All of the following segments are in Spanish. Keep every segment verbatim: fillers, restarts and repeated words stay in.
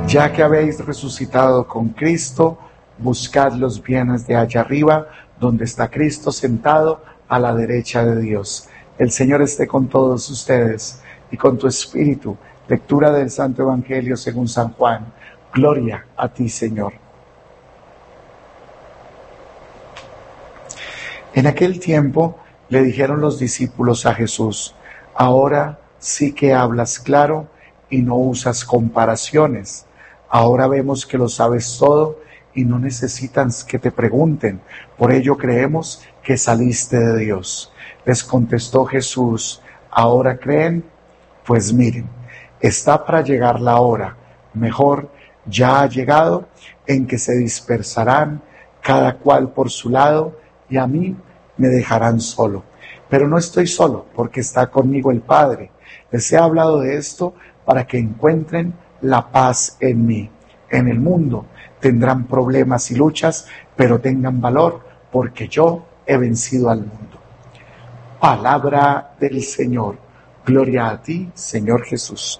Ya que habéis resucitado con Cristo, buscad los bienes de allá arriba, donde está Cristo sentado a la derecha de Dios. El Señor esté con todos ustedes y con tu espíritu. Lectura del Santo Evangelio según San Juan. Gloria a ti, Señor. En aquel tiempo le dijeron los discípulos a Jesús: ahora sí que hablas claro y no usas comparaciones. Ahora vemos que lo sabes todo y no necesitan que te pregunten. Por ello creemos que saliste de Dios. Les contestó Jesús: ¿ahora creen? Pues miren, está para llegar la hora, mejor ya ha llegado, en que se dispersarán cada cual por su lado y a mí me dejarán solo. Pero no estoy solo, porque está conmigo el Padre. Les he hablado de esto para que encuentren la paz en mí. En el mundo tendrán problemas y luchas, pero tengan valor, porque yo he vencido al mundo. Palabra del Señor. Gloria a ti, Señor Jesús.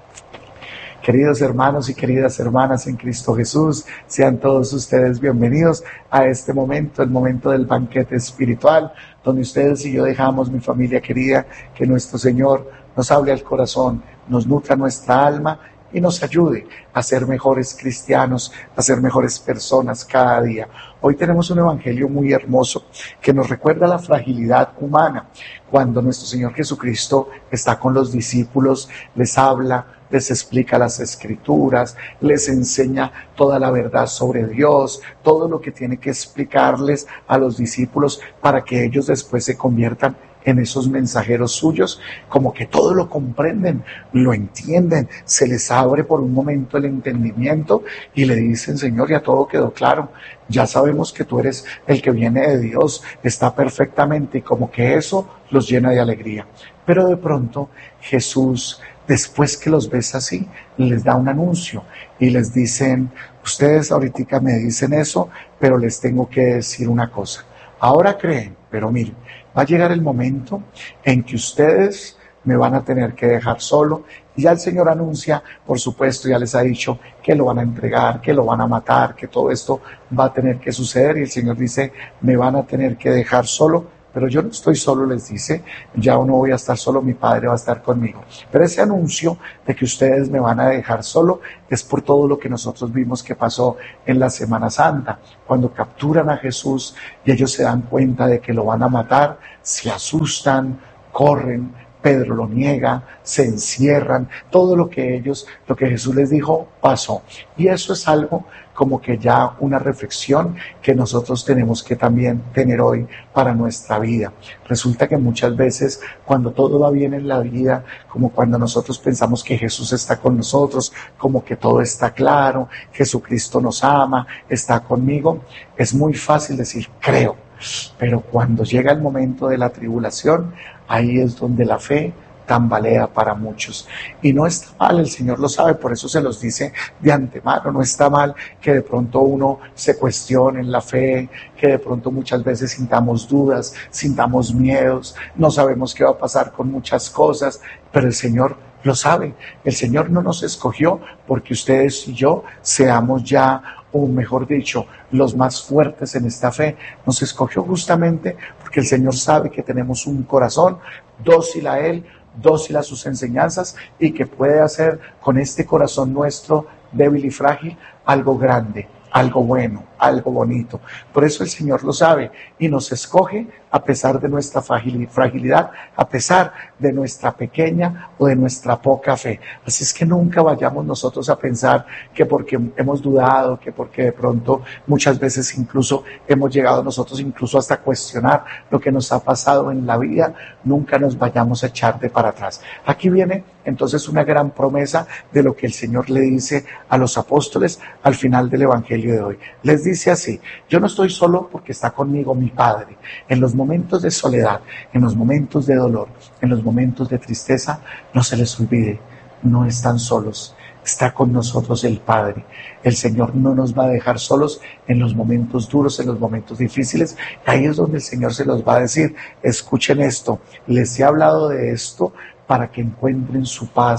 Queridos hermanos y queridas hermanas en Cristo Jesús, sean todos ustedes bienvenidos a este momento, el momento del banquete espiritual, donde ustedes y yo dejamos, mi familia querida, que nuestro Señor nos hable al corazón, nos nutra nuestra alma y nos ayude a ser mejores cristianos, a ser mejores personas cada día. Hoy tenemos un evangelio muy hermoso que nos recuerda la fragilidad humana. Cuando nuestro Señor Jesucristo está con los discípulos, les habla, les explica las Escrituras, les enseña toda la verdad sobre Dios, todo lo que tiene que explicarles a los discípulos para que ellos después se conviertan en esos mensajeros suyos, como que todo lo comprenden, lo entienden, se les abre por un momento el entendimiento y le dicen: Señor, ya todo quedó claro, ya sabemos que tú eres el que viene de Dios, está perfectamente, y como que eso los llena de alegría. Pero de pronto Jesús, después que los ves así, les da un anuncio y les dicen: ustedes ahorita me dicen eso, pero les tengo que decir una cosa. Ahora creen, pero miren, va a llegar el momento en que ustedes me van a tener que dejar solo. Y ya el Señor anuncia, por supuesto, ya les ha dicho que lo van a entregar, que lo van a matar, que todo esto va a tener que suceder. Y el Señor dice: me van a tener que dejar solo. Pero yo no estoy solo, les dice, ya no voy a estar solo, mi Padre va a estar conmigo. Pero ese anuncio de que ustedes me van a dejar solo es por todo lo que nosotros vimos que pasó en la Semana Santa, cuando capturan a Jesús y ellos se dan cuenta de que lo van a matar, se asustan, corren, Pedro lo niega, se encierran, todo lo que ellos, lo que Jesús les dijo, pasó. Y eso es algo como que ya una reflexión que nosotros tenemos que también tener hoy para nuestra vida. Resulta que muchas veces cuando todo va bien en la vida, como cuando nosotros pensamos que Jesús está con nosotros, como que todo está claro, Jesucristo nos ama, está conmigo, es muy fácil decir creo. Pero cuando llega el momento de la tribulación, ahí es donde la fe tambalea para muchos. Y no está mal, el Señor lo sabe, por eso se los dice de antemano. No está mal que de pronto uno se cuestione en la fe, que de pronto muchas veces sintamos dudas, sintamos miedos, no sabemos qué va a pasar con muchas cosas, pero el Señor lo sabe. El Señor no nos escogió porque ustedes y yo seamos ya, o mejor dicho, los más fuertes en esta fe. Nos escogió justamente porque el Señor sabe que tenemos un corazón dócil a Él, dócil a sus enseñanzas, y que puede hacer con este corazón nuestro débil y frágil algo grande, algo bueno, algo bonito. Por eso el Señor lo sabe y nos escoge a pesar de nuestra fragilidad, a pesar de nuestra pequeña o de nuestra poca fe. Así es que nunca vayamos nosotros a pensar que porque hemos dudado, que porque de pronto muchas veces incluso hemos llegado nosotros incluso hasta cuestionar lo que nos ha pasado en la vida, nunca nos vayamos a echar de para atrás. Aquí viene entonces una gran promesa de lo que el Señor le dice a los apóstoles al final del Evangelio de hoy. Les dice así: yo no estoy solo porque está conmigo mi Padre. En los momentos de soledad, en los momentos de dolor, en los momentos de tristeza, no se les olvide, no están solos, está con nosotros el Padre. El Señor no nos va a dejar solos en los momentos duros, en los momentos difíciles. Ahí es donde el Señor se los va a decir: escuchen esto, les he hablado de esto para que encuentren su paz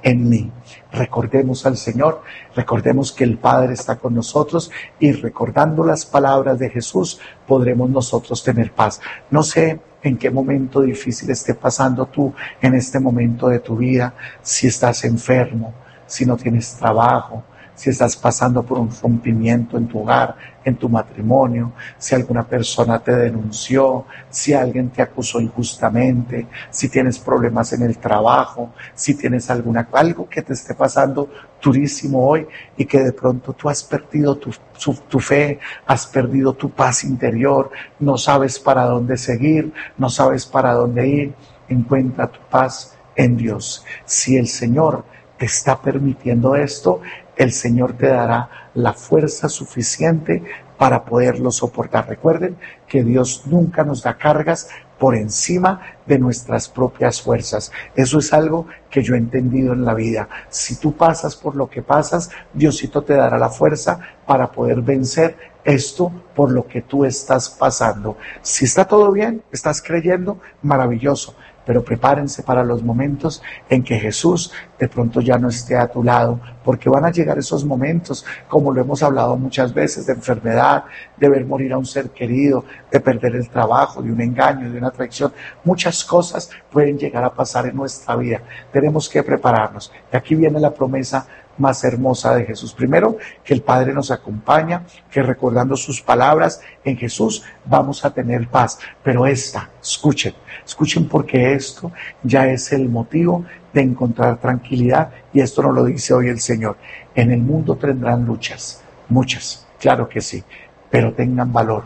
en mí. Recordemos al Señor, recordemos que el Padre está con nosotros y recordando las palabras de Jesús podremos nosotros tener paz. No sé en qué momento difícil esté pasando tú en este momento de tu vida, si estás enfermo, si no tienes trabajo, si estás pasando por un rompimiento en tu hogar, en tu matrimonio, si alguna persona te denunció, si alguien te acusó injustamente, si tienes problemas en el trabajo, si tienes alguna, algo que te esté pasando durísimo hoy y que de pronto tú has perdido tu, su, tu fe, has perdido tu paz interior, no sabes para dónde seguir, no sabes para dónde ir, encuentra tu paz en Dios. Si el Señor te está permitiendo esto, el Señor te dará la fuerza suficiente para poderlo soportar. Recuerden que Dios nunca nos da cargas por encima de nuestras propias fuerzas. Eso es algo que yo he entendido en la vida. Si tú pasas por lo que pasas, Diosito te dará la fuerza para poder vencer esto por lo que tú estás pasando. Si está todo bien, estás creyendo, maravilloso. Pero prepárense para los momentos en que Jesús de pronto ya no esté a tu lado, porque van a llegar esos momentos, como lo hemos hablado muchas veces, de enfermedad, de ver morir a un ser querido, de perder el trabajo, de un engaño, de una traición. Muchas cosas pueden llegar a pasar en nuestra vida. Tenemos que prepararnos. Y aquí viene la promesa más hermosa de Jesús. Primero, que el Padre nos acompaña, que recordando sus palabras en Jesús vamos a tener paz. Pero esta, escuchen, escuchen porque esto ya es el motivo de encontrar tranquilidad y esto nos lo dice hoy el Señor. En el mundo tendrán luchas, muchas, claro que sí, pero tengan valor.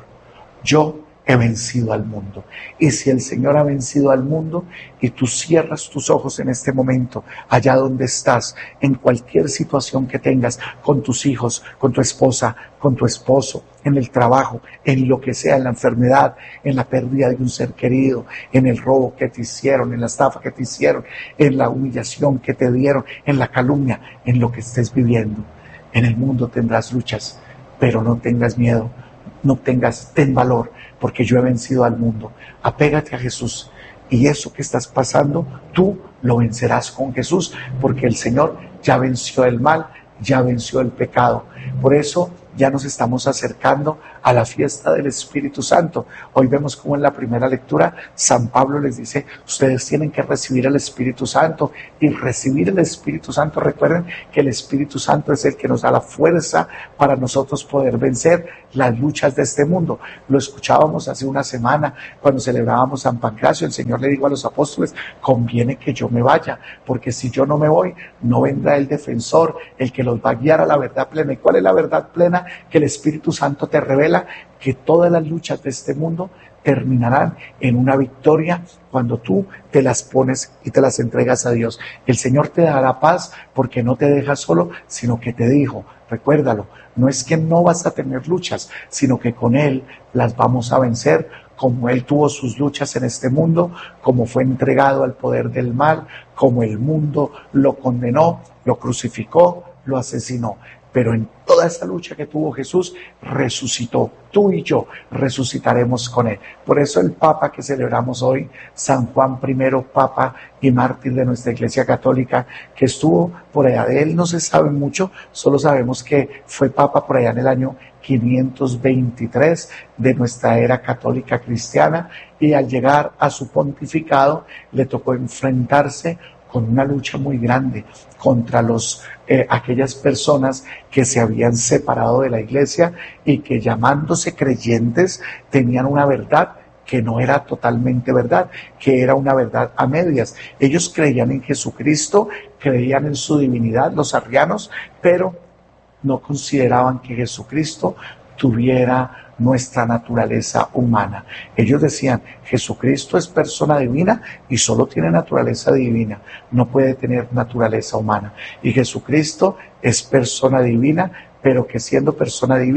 Yo he vencido al mundo. Y si el Señor ha vencido al mundo y tú cierras tus ojos en este momento, allá donde estás, en cualquier situación que tengas, con tus hijos, con tu esposa, con tu esposo, en el trabajo, en lo que sea, en la enfermedad, en la pérdida de un ser querido, en el robo que te hicieron, en la estafa que te hicieron, en la humillación que te dieron, en la calumnia, en lo que estés viviendo. En el mundo tendrás luchas, pero no tengas miedo, no tengas, ten valor, porque yo he vencido al mundo. Apégate a Jesús y eso que estás pasando, tú lo vencerás con Jesús, porque el Señor ya venció el mal, ya venció el pecado. Por eso ya nos estamos acercando a la fiesta del Espíritu Santo. Hoy vemos como en la primera lectura San Pablo les dice, ustedes tienen que recibir el Espíritu Santo y recibir el Espíritu Santo. Recuerden que el Espíritu Santo es el que nos da la fuerza para nosotros poder vencer las luchas de este mundo. Lo escuchábamos hace una semana cuando celebrábamos San Pancracio. El Señor le dijo a los apóstoles, conviene que yo me vaya, porque si yo no me voy, no vendrá el defensor, el que los va a guiar a la verdad plena. ¿Y cuál es la verdad plena? Que el Espíritu Santo te revela que todas las luchas de este mundo terminarán en una victoria cuando tú te las pones y te las entregas a Dios. El Señor te dará paz porque no te deja solo, sino que te dijo, recuérdalo, no es que no vas a tener luchas, sino que con Él las vamos a vencer, como Él tuvo sus luchas en este mundo, como fue entregado al poder del mal, como el mundo lo condenó, lo crucificó, lo asesinó. Pero en toda esta lucha que tuvo Jesús, resucitó. Tú y yo resucitaremos con Él. Por eso el Papa que celebramos hoy, San Juan primero, Papa y mártir de nuestra Iglesia Católica, que estuvo por allá. De él no se sabe mucho, solo sabemos que fue Papa por allá en el año quinientos veintitrés de nuestra era católica cristiana, y al llegar a su pontificado le tocó enfrentarse con una lucha muy grande contra los, eh, aquellas personas que se habían separado de la Iglesia y que llamándose creyentes tenían una verdad que no era totalmente verdad, que era una verdad a medias. Ellos creían en Jesucristo, creían en su divinidad, los arrianos, pero no consideraban que Jesucristo tuviera nuestra naturaleza humana. Ellos decían, Jesucristo es persona divina y solo tiene naturaleza divina, no puede tener naturaleza humana. Y Jesucristo es persona divina, pero que siendo persona divina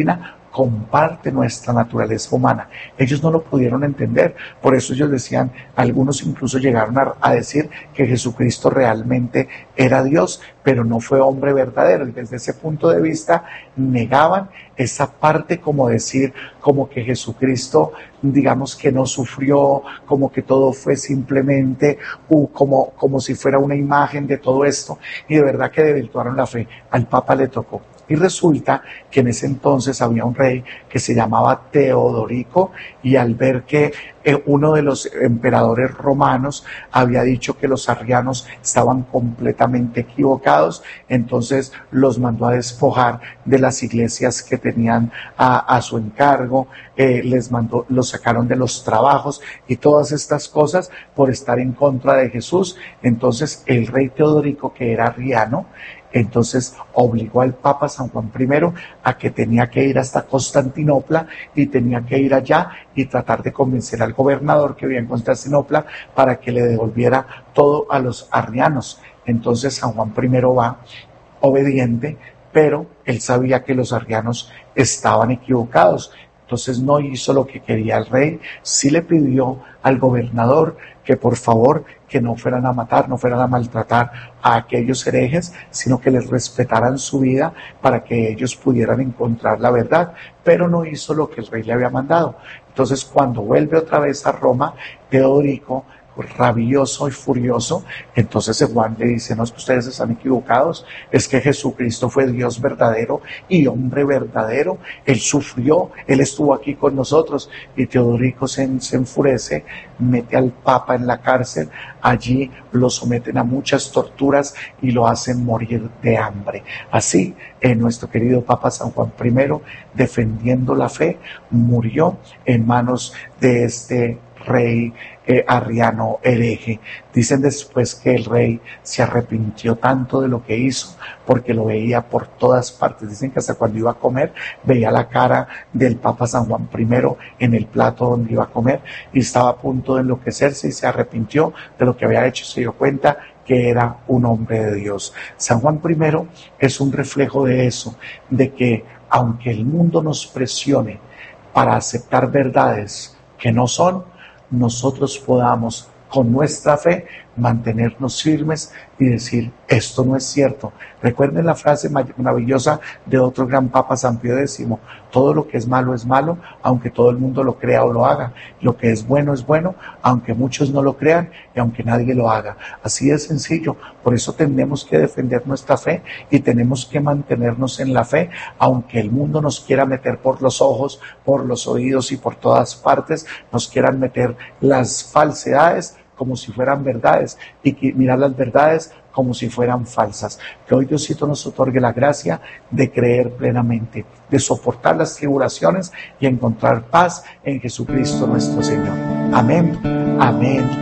comparte nuestra naturaleza humana. Ellos no lo pudieron entender, por eso ellos decían, algunos incluso llegaron a, a decir que Jesucristo realmente era Dios, pero no fue hombre verdadero, y desde ese punto de vista negaban esa parte, como decir, como que Jesucristo, digamos que no sufrió, como que todo fue simplemente uh, como, como si fuera una imagen de todo esto, y de verdad que desvirtuaron la fe. Al Papa le tocó. Y resulta que en ese entonces había un rey que se llamaba Teodorico, y al ver que eh, uno de los emperadores romanos había dicho que los arrianos estaban completamente equivocados, entonces los mandó a despojar de las iglesias que tenían a, a su encargo, eh, les mandó, los sacaron de los trabajos y todas estas cosas por estar en contra de Jesús. Entonces el rey Teodorico, que era arriano, entonces obligó al Papa San Juan primero a que tenía que ir hasta Constantinopla y tenía que ir allá y tratar de convencer al gobernador que vivía en Constantinopla para que le devolviera todo a los arrianos. Entonces San Juan primero va obediente, pero él sabía que los arrianos estaban equivocados. Entonces no hizo lo que quería el rey, sí le pidió al gobernador que por favor que no fueran a matar, no fueran a maltratar a aquellos herejes, sino que les respetaran su vida para que ellos pudieran encontrar la verdad, pero no hizo lo que el rey le había mandado. Entonces cuando vuelve otra vez a Roma, Teodorico, rabioso y furioso, entonces Juan le dice, no, es que ustedes están equivocados, es que Jesucristo fue Dios verdadero y hombre verdadero, Él sufrió, Él estuvo aquí con nosotros. Y Teodorico se, se enfurece, mete al Papa en la cárcel, allí lo someten a muchas torturas y lo hacen morir de hambre. Así, eh, nuestro querido Papa San Juan primero, defendiendo la fe, murió en manos de este rey eh, arriano hereje. Dicen después que el rey se arrepintió tanto de lo que hizo porque lo veía por todas partes. Dicen que hasta cuando iba a comer veía la cara del Papa San Juan primero en el plato donde iba a comer y estaba a punto de enloquecerse y se arrepintió de lo que había hecho. Se dio cuenta que era un hombre de Dios. San Juan primero es un reflejo de eso, de que aunque el mundo nos presione para aceptar verdades que no son, nosotros podamos con nuestra fe mantenernos firmes y decir, esto no es cierto. Recuerden la frase maravillosa de otro gran Papa, San Pío décimo, todo lo que es malo es malo, aunque todo el mundo lo crea o lo haga. Lo que es bueno es bueno, aunque muchos no lo crean y aunque nadie lo haga. Así de sencillo. Por eso tenemos que defender nuestra fe y tenemos que mantenernos en la fe, aunque el mundo nos quiera meter por los ojos, por los oídos y por todas partes, nos quieran meter las falsedades como si fueran verdades y que mirar las verdades como si fueran falsas. Que hoy Diosito nos otorgue la gracia de creer plenamente, de soportar las tribulaciones y encontrar paz en Jesucristo nuestro Señor. Amén, amén.